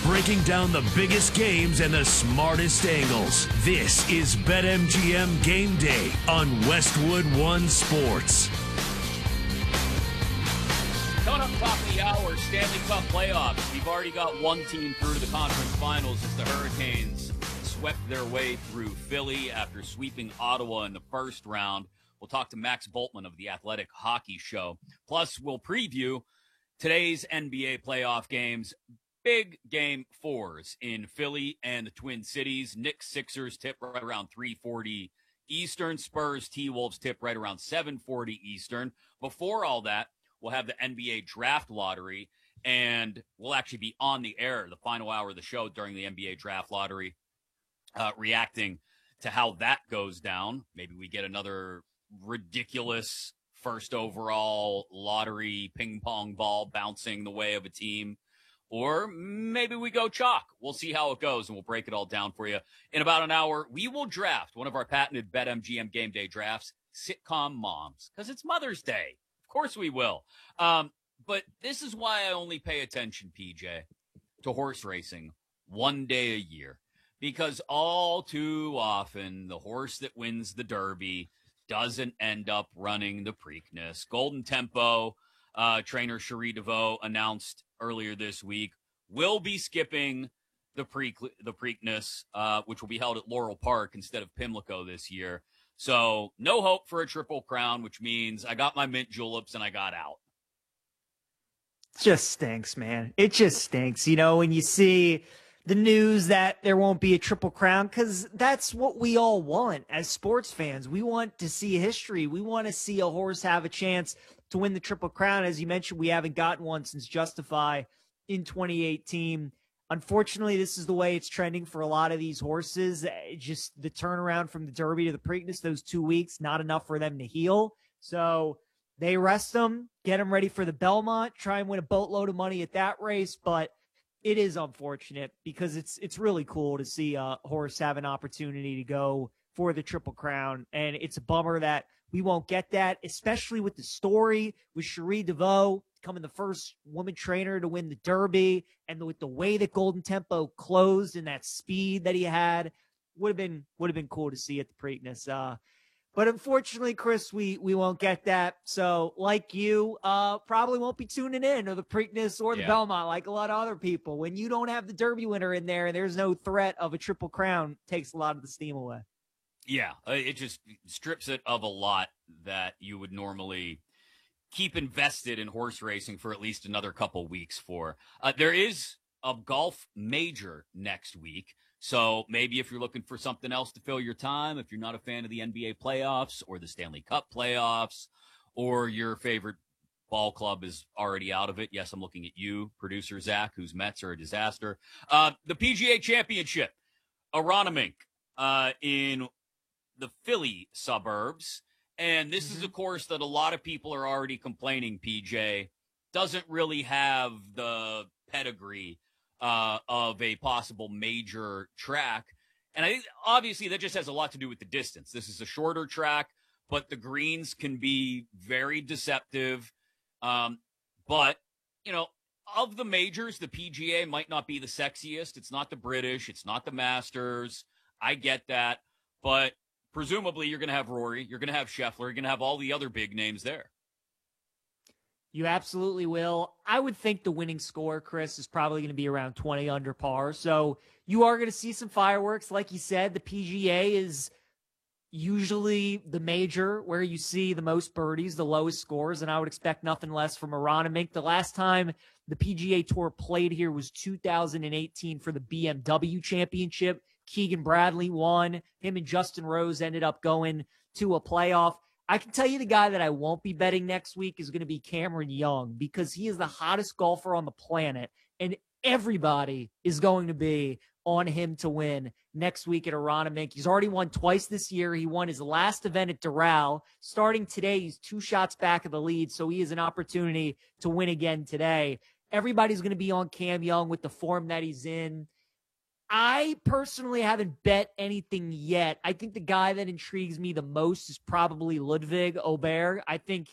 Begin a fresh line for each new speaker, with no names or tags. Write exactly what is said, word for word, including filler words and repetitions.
breaking down the biggest games and the smartest angles. This is BetMGM Game Day on Westwood One Sports.
Coming up top of the hour, Stanley Cup playoffs. We've already got one team through to the conference finals as the Hurricanes swept their way through Philly after sweeping Ottawa in the first round. We'll talk to Max Bultman of the Athletic Hockey Show. Plus, we'll preview today's N B A playoff games. Big game fours in Philly and the Twin Cities. Knicks Sixers tip right around three forty Eastern. Spurs T-Wolves tip right around seven forty Eastern. Before all that, we'll have the N B A draft lottery, and we'll actually be on the air the final hour of the show during the N B A draft lottery, uh, reacting to how that goes down. Maybe we get another ridiculous first overall lottery ping pong ball bouncing the way of a team, or maybe we go chalk. We'll see how it goes, and we'll break it all down for you. In about an hour, we will draft one of our patented BetMGM Game Day drafts, Sitcom Moms, because it's Mother's Day. Of course we will. Um, but this is why I only pay attention, P J, to horse racing one day a year. Because all too often, the horse that wins the Derby doesn't end up running the Preakness. Golden Tempo, uh, trainer Cherie DeVaux announced earlier this week, will be skipping the, Pre- the Preakness, uh, which will be held at Laurel Park instead of Pimlico this year. So no hope for a Triple Crown, which means I got my mint juleps and I got out.
It just stinks, man. It just stinks. You know, when you see the news that there won't be a Triple Crown, because that's what we all want as sports fans. We want to see history. We want to see a horse have a chance to win the Triple Crown. As you mentioned, we haven't gotten one since Justify in twenty eighteen. Unfortunately, this is the way it's trending for a lot of these horses. Just the turnaround from the Derby to the Preakness, those two weeks, not enough for them to heal. So they rest them, get them ready for the Belmont, try and win a boatload of money at that race. But it is unfortunate because it's it's really cool to see a horse have an opportunity to go for the Triple Crown. And it's a bummer that we won't get that, especially with the story with Cherie DeVaux becoming the first woman trainer to win the Derby, and with the way that Golden Tempo closed and that speed that he had, would have been would have been cool to see at the Preakness. Uh, but unfortunately, Chris, we we won't get that. So, like you, uh, probably won't be tuning in or the Preakness or the
Yeah.
Belmont like a lot of other people. When you don't have the Derby winner in there and there's no threat of a Triple Crown, it takes a lot of the steam away.
Yeah, uh, it just strips it of a lot that you would normally keep invested in horse racing for at least another couple weeks for. Uh, there is a golf major next week, so maybe if you're looking for something else to fill your time, if you're not a fan of the N B A playoffs or the Stanley Cup playoffs, or your favorite ball club is already out of it. Yes, I'm looking at you, producer Zach, whose Mets are a disaster. Uh, the P G A Championship, Aronimink, uh, in the Philly suburbs. And this mm-hmm. is a course that a lot of people are already complaining, P J, doesn't really have the pedigree uh, of a possible major track. And I think obviously that just has a lot to do with the distance. This is a shorter track, but the greens can be very deceptive. Um, but, you know, of the majors, the P G A might not be the sexiest. It's not the British. It's not the Masters. I get that. But presumably, you're going to have Rory, you're going to have Scheffler, you're going to have all the other big names there.
You absolutely will. I would think the winning score, Chris, is probably going to be around twenty under par. So you are going to see some fireworks. Like you said, the P G A is usually the major where you see the most birdies, the lowest scores, and I would expect nothing less from Aronimink. The last time the P G A Tour played here was two thousand eighteen for the B M W Championship. Keegan Bradley won. Him and Justin Rose ended up going to a playoff. I can tell you the guy that I won't be betting next week is going to be Cameron Young, because he is the hottest golfer on the planet, and everybody is going to be on him to win next week at Aronimink. He's already won twice this year. He won his last event at Doral. Starting today, he's two shots back of the lead, so he has an opportunity to win again today. Everybody's going to be on Cam Young with the form that he's in. I personally haven't bet anything yet. I think the guy that intrigues me the most is probably Ludwig Aubert. I think